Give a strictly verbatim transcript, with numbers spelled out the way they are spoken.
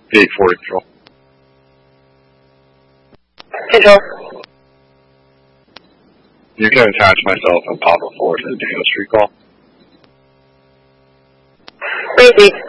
eight forty Control. Control. You can attach myself and Papa four to the Daniel Street call. Repeat.